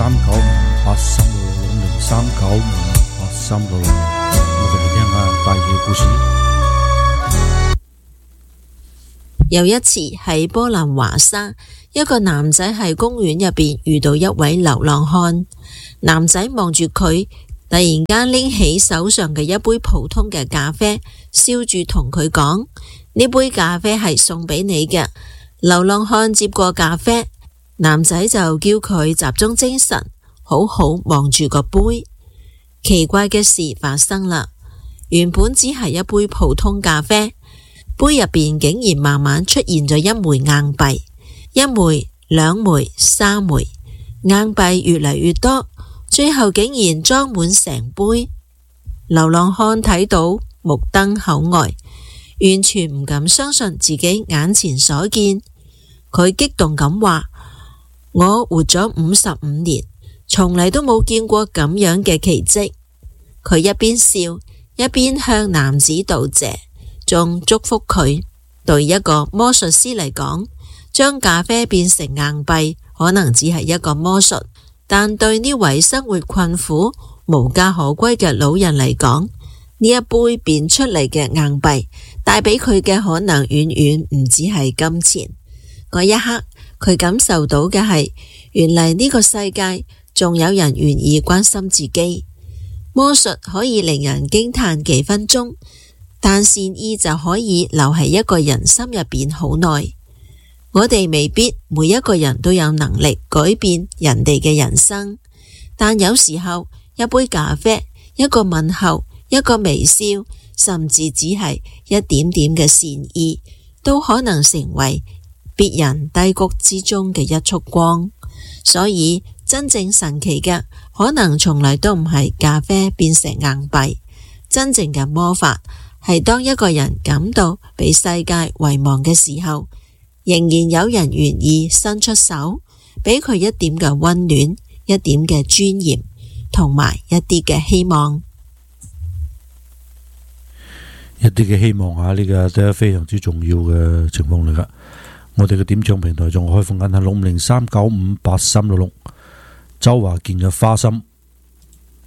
0395836603958366，我哋嚟聽下第二個故事。 有一次喺波蘭華沙，一個男仔喺公園入邊遇到一位流浪漢。男仔望住佢，突然間拎起手上嘅一杯普通嘅咖啡，笑住同佢講：呢杯咖啡係送俾你嘅。流浪漢接過咖啡，男仔就叫佢集中精神，好好望住個杯。奇怪嘅事發生啦，原本只係一杯普通咖啡，杯入邊竟然慢慢出現咗一枚硬幣，一枚、兩枚、三枚，硬幣越嚟越多，最後竟然裝滿成杯。流浪漢睇到目瞪口呆，完全唔敢相信自己眼前所見。佢激動咁話：我活咗55年，從嚟都冇見過咁樣嘅奇蹟。佢一邊笑，一邊向男子道謝，仲祝福佢。對一個魔術師嚟講，將咖啡變成硬幣可能只係一個魔術，但對呢位生活困苦、無家可歸嘅老人嚟講，呢一杯變出嚟嘅硬幣帶俾佢嘅可能遠遠唔止係金錢。嗰一刻，佢感受到嘅係，原嚟呢個世界仲有人願意關心自己。魔術可以令人驚嘆幾分鐘，但善意就可以留喺一個人心入邊好耐。我哋未必每一個人都有能力改變人哋嘅人生，但有時候一杯咖啡、一個問候、一個微笑，甚至只係一點點嘅善意，都可能成為別人低谷之中嘅一束光。所以真正神奇嘅可能從來都唔係咖啡變成硬幣，真正嘅魔法係當一個人感到被世界遺忘嘅時候，仍然有人願意伸出手，俾佢一點嘅溫暖，一點嘅尊嚴，同埋一啲嘅希望。 一啲嘅希望下，呢個都係非常之重要嘅情況嚟噶。我哋嘅點唱平台仲開放緊係650395836，周華健嘅花心。